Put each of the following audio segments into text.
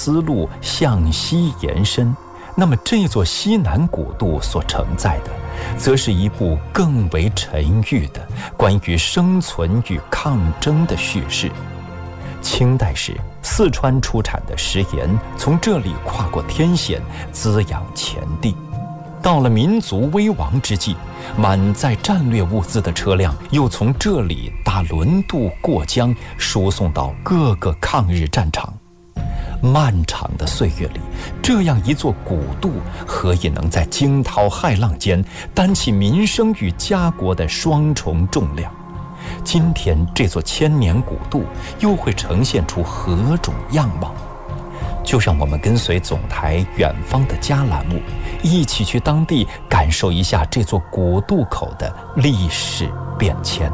丝路向西延伸，那么这座西南古渡所承载的，则是一部更为沉郁的关于生存与抗争的叙事。清代时，四川出产的食盐从这里跨过天险，滋养前地。到了民族危亡之际，满载战略物资的车辆又从这里搭轮渡过江，输送到各个抗日战场。漫长的岁月里，这样一座古渡，何以能在惊涛骇浪间担起民生与家国的双重重量？今天这座千年古渡又会呈现出何种样貌？就让我们跟随总台远方的家栏目，一起去当地感受一下这座古渡口的历史变迁。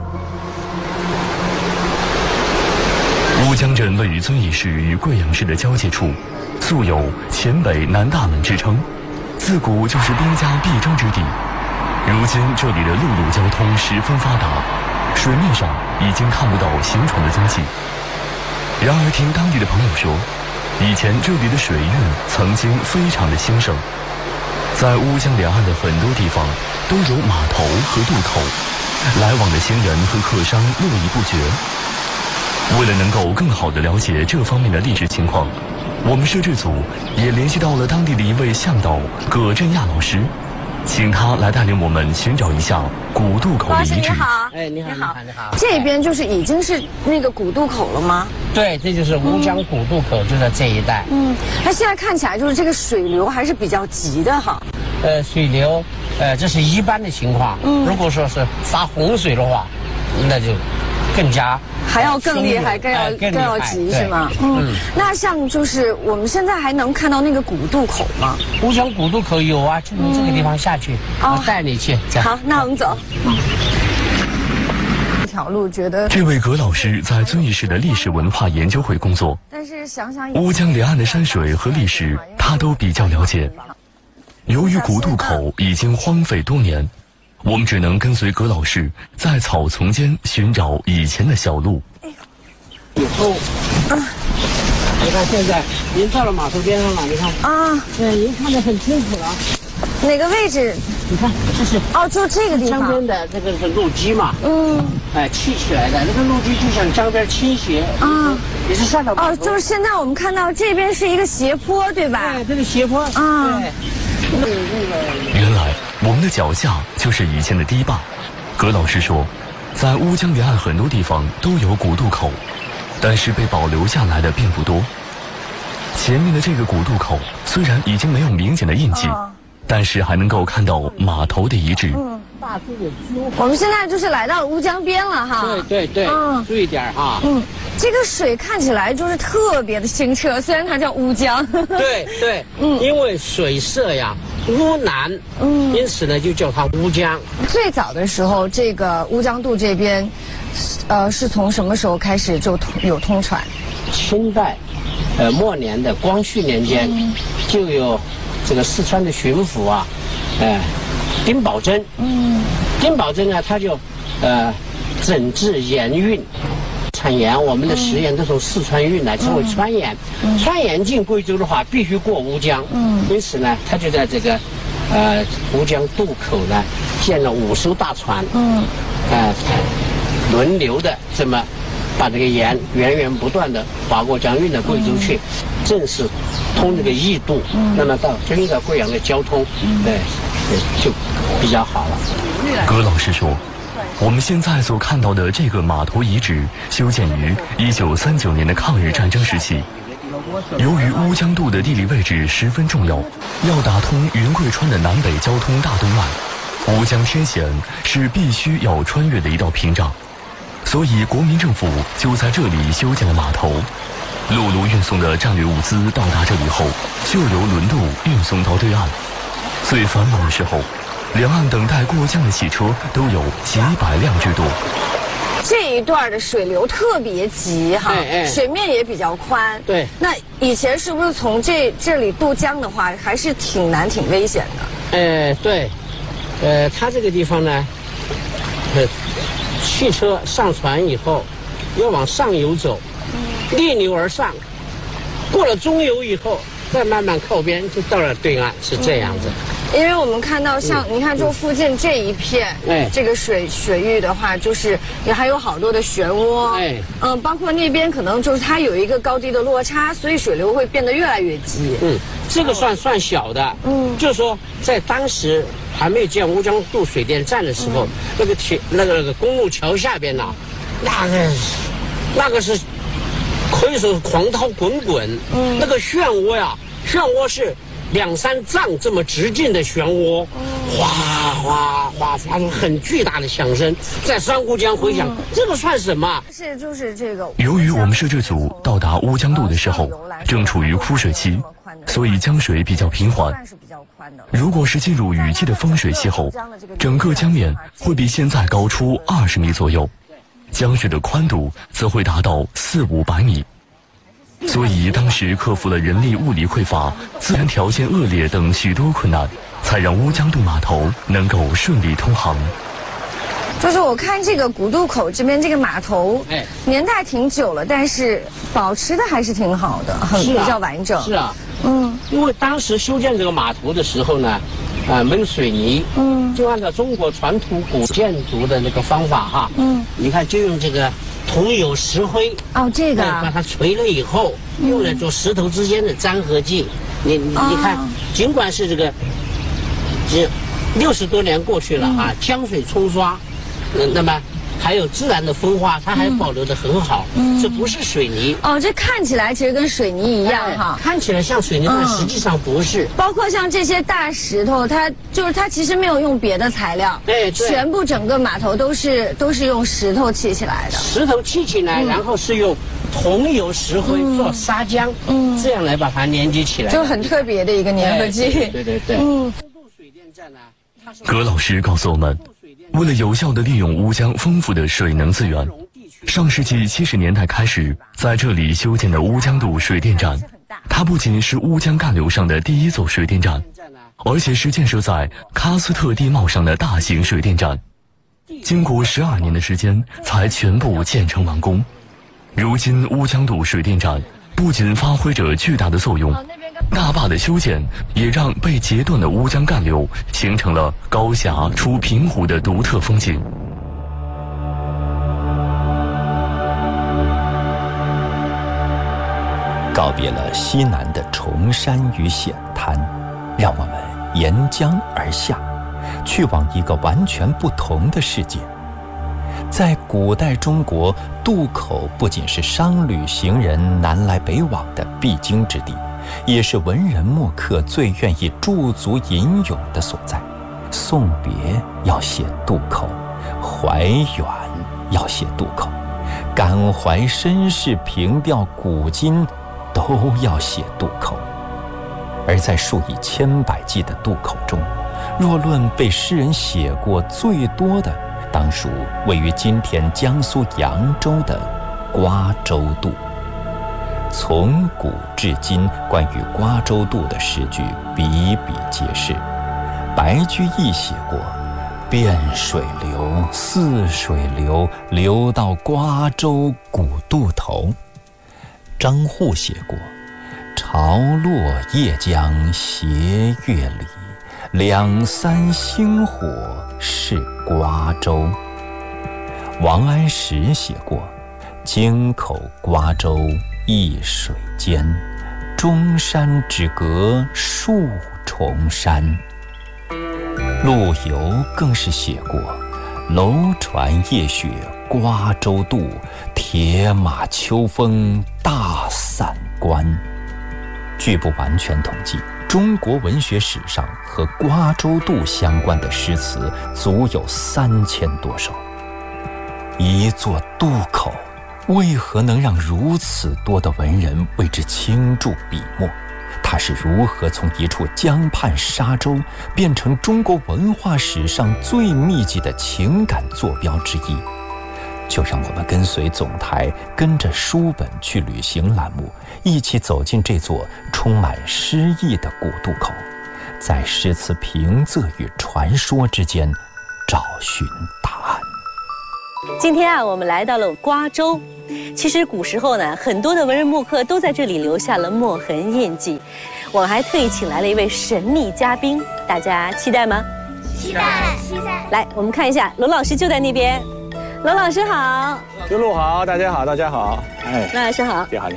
乌江镇位于遵义市与贵阳市的交界处，素有黔北南大门之称，自古就是兵家必争之地。如今这里的陆路交通十分发达，水面上已经看不到行船的踪迹。然而听当地的朋友说，以前这里的水运曾经非常的兴盛，在乌江两岸的很多地方都有码头和渡口，来往的行人和客商络绎不绝。为了能够更好地了解这方面的历史情况，我们摄制组也联系到了当地的一位向导葛振亚老师，请他来带领我们寻找一下古渡口的遗址。 你好， 你好。 这边就是已经是那个古渡口了吗？ 对，这就是乌江古渡口，就在这一带。 它现在看起来就是这个水流还是比较急的哈。 水流，这是一般的情况。如果说是发洪水的话，那就更加还要更厉害，更要急是吗？那像就是我们现在还能看到那个古渡口吗？ 乌江古渡口有啊，就从这个地方下去，我带你去。 好，那我们走。这条路觉得这位葛老师在遵义市的历史文化研究会工作， 但是想想乌江两岸的山水和历史他都比较了解。由于古渡口已经荒废多年，我们只能跟随葛老师在草丛间寻找以前的小路。 以后，你看现在您到了码头边上了，你看啊，对，您看得很清楚了。 哪个位置？ 你看，这是就这个地方。 江边的这个是路基嘛，砌起来的，那个路基就像江边倾斜啊，也是上到码头。 就是现在我们看到这边是一个斜坡，对吧？ 对，这个斜坡啊。对， 原来我们的脚下就是以前的堤坝。葛老师说，在乌江沿岸很多地方都有古渡口，但是被保留下来的并不多。前面的这个古渡口虽然已经没有明显的印记，但是还能够看到码头的遗址。 我们现在就是来到乌江边了哈。 对，注意点哈。 这个水看起来就是特别的清澈，虽然它叫乌江。 对，因为水色呀乌蓝，因此呢就叫它乌江。 最早的时候，这个乌江渡这边，是从什么时候开始就有通船？ 清代，末年的光绪年间，就有这个四川的巡抚啊，丁宝桢。丁宝桢呢，他就整治盐运。产盐，我们的食盐都从四川运来，称为川盐。川盐进贵州的话，必须过乌江。因此呢，他就在这个乌江渡口呢，建了5艘大船。轮流的这么把这个盐源源不断的划过江运到贵州去，正是通这个义渡。那么到遵义到贵阳的交通，就比较好了。 葛老师说，我们现在所看到的这个码头遗址修建于1939年的抗日战争时期。由于乌江渡的地理位置十分重要，要打通云贵川的南北交通大动脉，乌江天险是必须要穿越的一道屏障，所以国民政府就在这里修建了码头。陆路运送的战略物资到达这里后，就由轮渡运送到对岸。最繁忙的时候，两岸等待过江的汽车都有几百辆之多。 这一段的水流特别急哈，水面也比较宽。 对， 那以前是不是从这里渡江的话，还是挺难、挺危险的？ 对，它这个地方呢，汽车上船以后要往上游走，逆流而上， 过了中游以后，再慢慢靠边，就到了对岸，是这样子。 因为我们看到像你看这附近这一片，这个水域的话，就是也还有好多的漩涡，包括那边可能就是它有一个高低的落差，所以水流会变得越来越急。 这个算小的，就是说在当时还没有建乌江渡水电站的时候，那个公路桥下边呐，那个是可以说是狂涛滚滚，那个漩涡呀，漩涡是2、3丈这么直径的漩涡，哗哗哗发出很巨大的响声，在珊瑚江回响，这个算什么？ 就是这个。 由于我们摄制组到达乌江渡的时候，正处于枯水期，所以江水比较平缓。如果是进入雨季的丰水期后，整个江面会比现在高出20米左右，江水的宽度则会达到400-500米。所以当时克服了人力物力匮乏、自然条件恶劣等许多困难，才让乌江渡码头能够顺利通航。 就是我看这个古渡口这边这个码头，年代挺久了，但是保持的还是挺好的，比较完整。 是啊，因为当时修建这个码头的时候呢，闷水泥，就按照中国传统古建筑的那个方法哈，你看就用这个桐油石灰， 这个把它锤了以后，用来做石头之间的粘合剂。你看，尽管是这个60多年过去了啊，江水冲刷，那么还有自然的风化，它还保留得很好。这不是水泥。 这看起来其实跟水泥一样哈， 看起来像水泥，但实际上不是。 包括像这些大石头，它其实没有用别的材料，全部整个码头都是用石头砌起来的。 石头砌起来，然后是用桐油石灰做砂浆，这样来把它连接起来， 就很特别的一个粘合剂。 对。水电站呢， 葛老师告诉我们，为了有效地利用乌江丰富的水能资源，上世纪70年代开始在这里修建的乌江渡水电站，它不仅是乌江干流上的第一座水电站，而且是建设在喀斯特地貌上的大型水电站。经过12年的时间才全部建成完工。如今乌江渡水电站不仅发挥着巨大的作用，大坝的修建也让被截断的乌江干流形成了高峡出平湖的独特风景。 告别了西南的崇山与险滩，让我们沿江而下，去往一个完全不同的世界。在古代中国，渡口不仅是商旅行人南来北往的必经之地，也是文人墨客最愿意驻足吟咏的所在。送别要写渡口，怀远要写渡口，感怀身世，凭吊古今，都要写渡口。而在数以千百计的渡口中，若论被诗人写过最多的，当属位于今天江苏扬州的瓜洲渡。从古至今，关于瓜洲渡的诗句比比皆是。白居易写过“汴水流，泗水流，流到瓜洲古渡头”。张祜写过“潮落夜江斜月里，两三星火是瓜洲”。王安石写过“京口瓜洲一水间，中山只隔数重山”。陆游更是写过“楼船夜雪瓜洲渡，铁马秋风大散关”。据不完全统计，中国文学史上和瓜洲渡相关的诗词足有3000多首。一座渡口，为何能让如此多的文人为之倾注笔墨？它是如何从一处江畔沙洲变成中国文化史上最密集的情感坐标之一？就让我们跟随总台，跟着书本去旅行栏目，一起走进这座充满诗意的古渡口，在诗词平仄与传说之间找寻答案。 今天啊，我们来到了瓜州。其实古时候呢，很多的文人墨客都在这里留下了墨痕印记。我们还特意请来了一位神秘嘉宾，大家期待吗？ 期待。 来，我们看一下，龙老师就在那边。龙老师好。 刘璐好，大家好，大家好。哎， 龙老师好。 你好。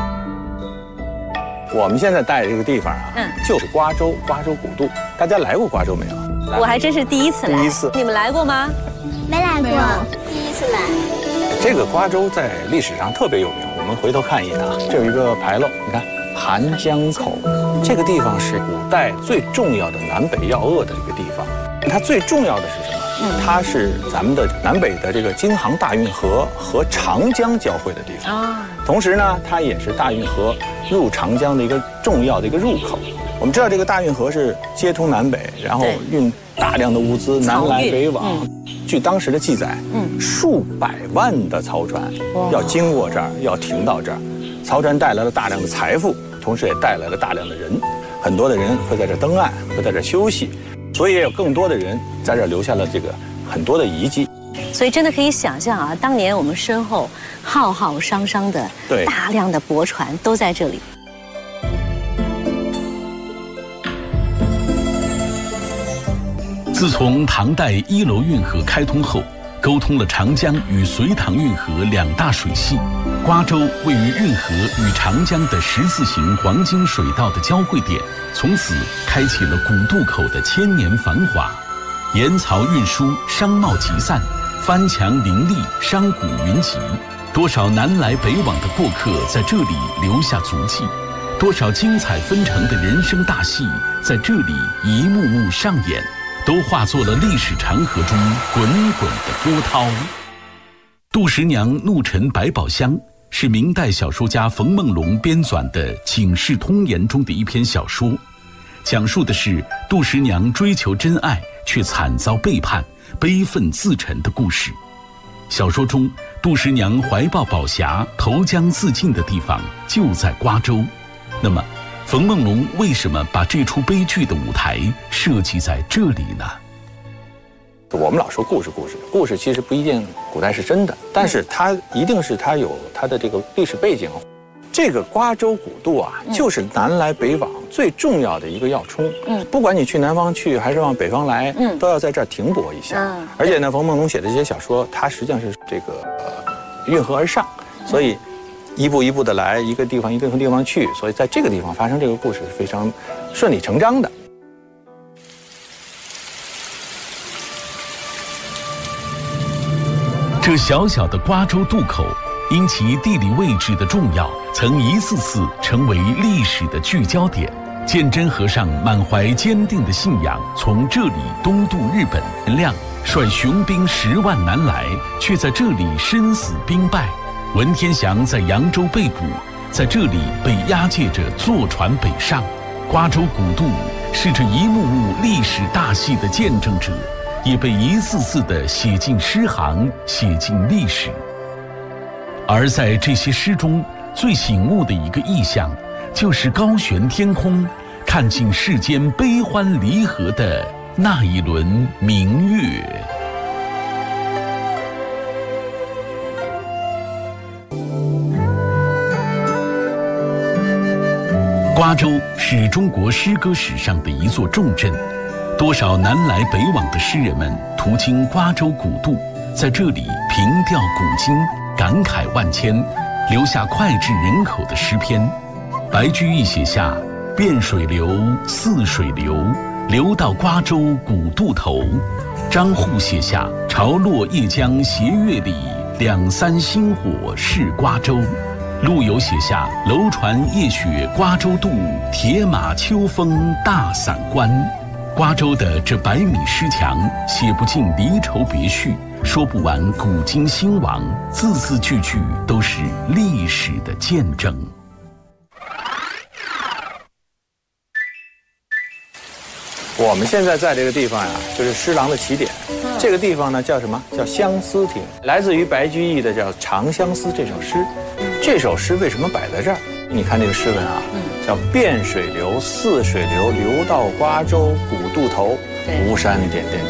我们现在待的这个地方啊，就是瓜州古渡。大家来过瓜州没有？ 我还真是第一次来。 第一次。 你们来过吗？ 没来过，第一次来。 这个瓜州在历史上特别有名，我们回头看一眼啊，这有一个牌楼，你看韩江口，这个地方是古代最重要的南北要扼的一个地方。它最重要的是什么？它是咱们的南北的这个京杭大运河和长江交汇的地方。同时呢，它也是大运河入长江的一个重要的一个入口。我们知道这个大运河是接通南北，然后运大量的物资南来北往。据当时的记载，数百万的漕船要经过这儿，要停到这儿。漕船带来了大量的财富，同时也带来了大量的人。很多的人会在这登岸，会在这休息。所以也有更多的人在这儿留下了这个很多的遗迹， 所以真的可以想象啊，当年我们身后浩浩汤汤的大量的驳船都在这里。 自从唐代一楼运河开通后，沟通了长江与隋唐运河两大水系。瓜州位于运河与长江的十字形黄金水道的交汇点，从此开启了古渡口的千年繁华。盐漕运输，商贸集散，帆墙林立，商贾云集。多少南来北往的过客在这里留下足迹，多少精彩纷呈的人生大戏在这里一幕幕上演，都化作了历史长河中滚滚的波涛。杜十娘怒沉百宝箱是明代小说家冯梦龙编纂的《警世通言》中的一篇小说，讲述的是杜十娘追求真爱却惨遭背叛，悲愤自沉的故事。小说中，杜十娘怀抱宝匣投江自尽的地方就在瓜州。那么，冯梦龙为什么把这出悲剧的舞台设计在这里呢？ 我们老说故事其实不一定古代是真的，但是它一定是它有它的这个历史背景。这个瓜州古渡啊，就是南来北往最重要的一个要冲。不管你去南方去还是往北方来，都要在这儿停泊一下。而且呢，冯梦龙写的这些小说，它实际上是这个运河而上，所以一步一步的来，一个地方一个地方去，所以在这个地方发生这个故事是非常顺理成章的。 这小小的瓜州渡口，因其地理位置的重要，曾一次次成为历史的聚焦点。鉴真和尚满怀坚定的信仰，从这里东渡日本。陈亮率雄兵10万南来，却在这里身死兵败。文天祥在扬州被捕，在这里被押解着坐船北上。瓜州古渡是这一幕幕历史大戏的见证者，也被一次次地写进诗行，写进历史。而在这些诗中，最醒目的一个意象，就是高悬天空，看尽世间悲欢离合的那一轮明月。瓜州是中国诗歌史上的一座重镇，多少南来北往的诗人们途经瓜州古渡，在这里凭吊古今，感慨万千，留下脍炙人口的诗篇。白居易写下“汴水流，泗水流，流到瓜州古渡头”。张祜写下“潮落夜江斜月里，两三星火是瓜州”。陆游写下“楼船夜雪瓜洲渡，铁马秋风大散关”。瓜州的这100米诗墙，写不尽离愁别绪，说不完古今兴亡，字字句句都是历史的见证。 我们现在在这个地方呀，就是诗廊的起点。这个地方呢叫什么？叫相思亭，来自于白居易的叫《长相思》这首诗。这首诗为什么摆在这儿？你看这个诗文啊，叫“汴水流，泗水流，流到瓜洲古渡头，吴山点点愁”。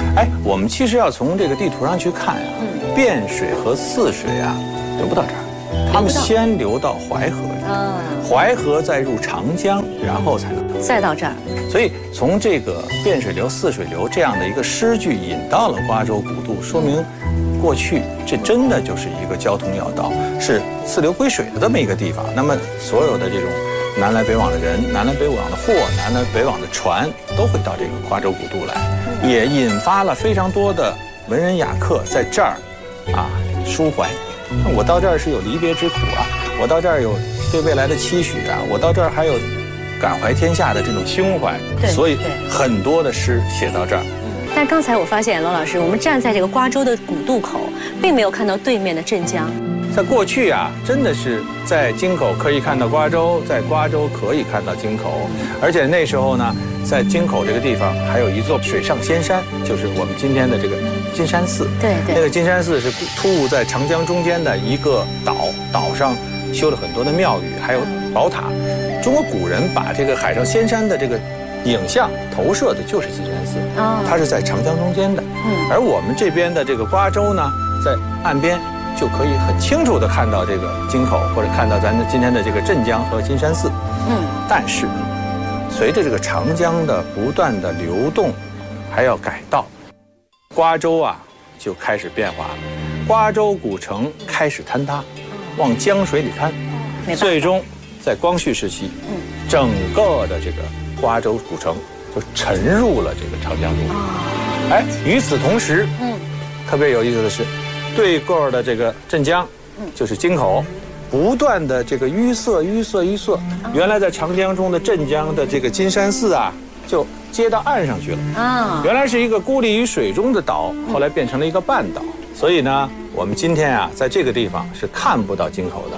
哎，我们其实要从这个地图上去看呀，汴水和泗水啊流不到这儿，他们先流到淮河，淮河再入长江，然后才能再到这儿。 所以从这个汴水流、泗水流这样的一个诗句引到了瓜州古渡，说明过去这真的就是一个交通要道，是四流归水的这么一个地方。那么所有的这种南来北往的人、南来北往的货、南来北往的船，都会到这个瓜州古渡来，也引发了非常多的文人雅客在这儿抒怀。我到这儿是有离别之苦啊，我到这儿有对未来的期许啊，我到这儿还有感怀天下的这种胸怀，所以很多的诗写到这儿。 但刚才我发现，罗老师，我们站在这个瓜州的古渡口，并没有看到对面的镇江。 在过去啊，真的是在京口可以看到瓜州，在瓜州可以看到京口，而且那时候呢，在京口这个地方还有一座水上仙山，就是我们今天的这个金山寺。对，那个金山寺是突兀在长江中间的一个岛，岛上修了很多的庙宇，还有宝塔。中国古人把这个海上仙山的这个影像投射的就是金山寺，它是在长江中间的。而我们这边的这个瓜州呢，在岸边就可以很清楚地看到这个京口，或者看到咱的今天的这个镇江和金山寺。但是随着这个长江的不断的流动，还要改道，瓜州啊就开始变化了。瓜州古城开始坍塌，往江水里坍，最终在光绪时期，整个的这个瓜州古城就沉入了这个长江中。哎，与此同时，特别有意思的是，对过的这个镇江，就是京口，不断的这个淤塞。原来在长江中的镇江的这个金山寺啊，就接到岸上去了。原来是一个孤立于水中的岛，后来变成了一个半岛。所以呢，我们今天啊，在这个地方是看不到京口的。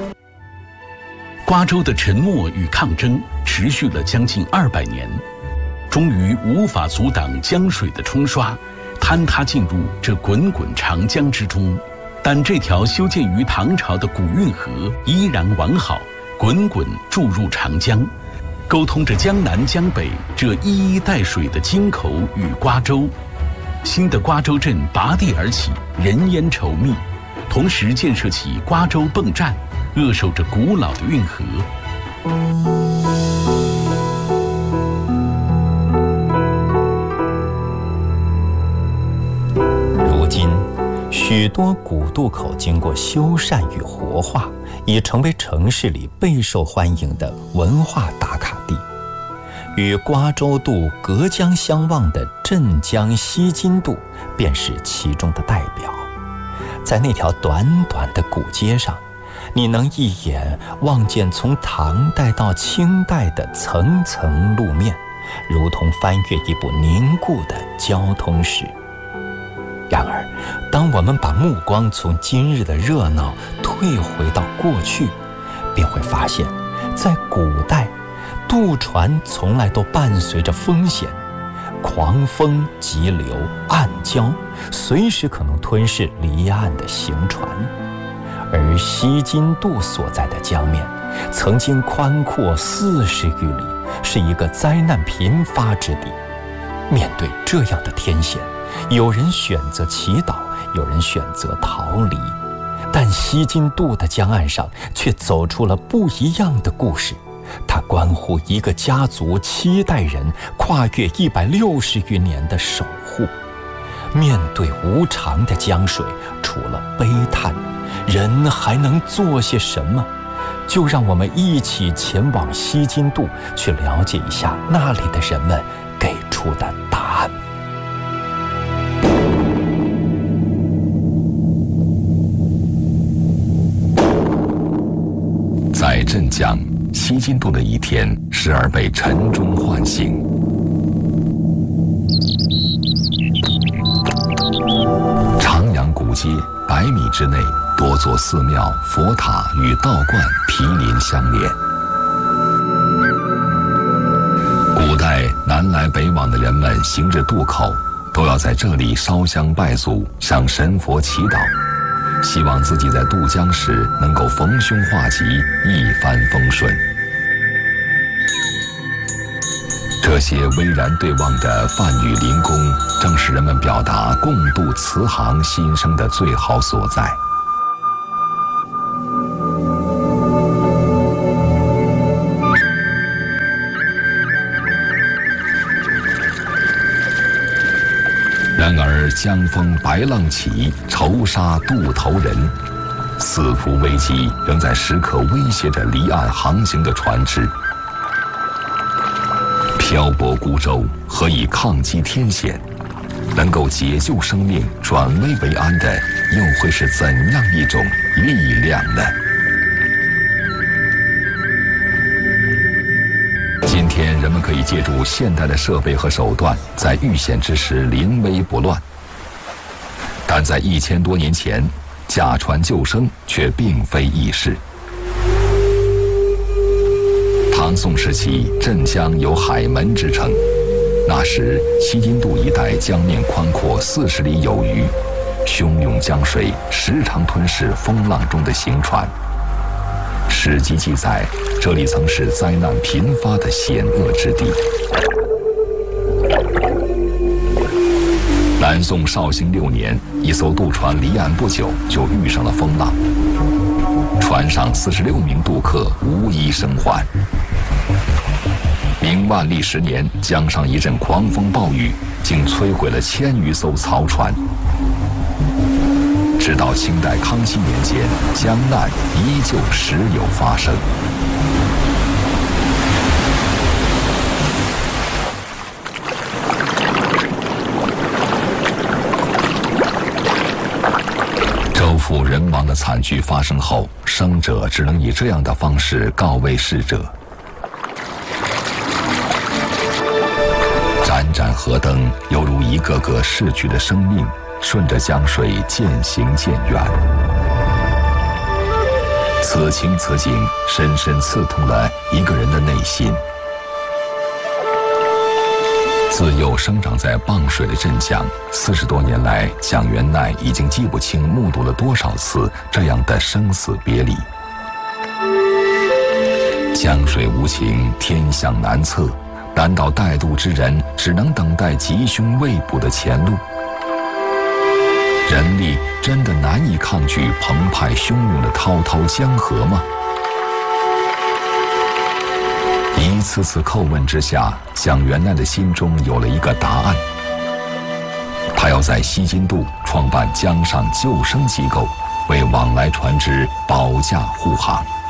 瓜州的沉默与抗争持续了将近200年，终于无法阻挡江水的冲刷，坍塌进入这滚滚长江之中。但这条修建于唐朝的古运河依然完好，滚滚注入长江，沟通着江南江北这一一带水的京口与瓜州。新的瓜州镇拔地而起，人烟稠密，同时建设起瓜州泵站，扼守着古老的运河。 如今，许多古渡口经过修缮与活化，已成为城市里备受欢迎的文化打卡地。与瓜州渡隔江相望的镇江西津渡便是其中的代表。在那条短短的古街上，你能一眼望见从唐代到清代的层层路面，如同翻阅一部凝固的交通史。然而，当我们把目光从今日的热闹退回到过去，便会发现，在古代，渡船从来都伴随着风险，狂风急流暗礁随时可能吞噬离岸的行船。而西津渡所在的江面曾经宽阔40余里，是一个灾难频发之地。面对这样的天险，有人选择祈祷，有人选择逃离，但西津渡的江岸上却走出了不一样的故事。它关乎一个家族7代人跨越160余年的守护。面对无常的江水，除了悲叹，人还能做些什么？就让我们一起前往西津渡，去了解一下那里的人们给出的答案。 在镇江，西津渡的一天时而被晨钟唤醒。长阳古街100米之内，多座寺庙、佛塔与道观毗邻相连。古代南来北往的人们行至渡口，都要在这里烧香拜祖，向神佛祈祷，希望自己在渡江时能够逢凶化吉，一帆风顺。这这些巍然对望的泛女灵宫，正是人们表达共度慈航心声的最好所在。然而江风白浪起，愁杀渡头人，四伏危机仍在时刻威胁着离岸航行的船只。漂泊孤舟，何以抗击天险？能够解救生命、转危为安的，又会是怎样一种力量呢？今天人们可以借助现代的设备和手段，在遇险之时临危不乱。但在1000多年前，驾船救生却并非易事。唐宋时期，镇江有海门之称。那时，西津渡一带江面宽阔40里有余，汹涌江水时常吞噬风浪中的行船。史籍记载，这里曾是灾难频发的险恶之地。南宋绍兴6年，一艘渡船离岸不久就遇上了风浪，船上46名渡客无一生还。明万历10年，江上一阵狂风暴雨，竟摧毁了1000余艘漕船。直到清代康熙年间，江难依旧时有发生。周府人亡的惨剧发生后，生者只能以这样的方式告慰逝者。盏盏河灯犹如一个个逝去的生命，顺着江水渐行渐远。此情此景，深深刺痛了一个人的内心。自幼生长在傍水的镇江，40多年来，蒋元鼐已经记不清目睹了多少次这样的生死别离。江水无情，天象难测，难道带渡之人只能等待吉凶未卜的前路？人力真的难以抗拒澎湃汹涌的滔滔江河吗？一次次叩问之下，蒋元鼐的心中有了一个答案。他要在西津渡创办江上救生机构，为往来船只保驾护航。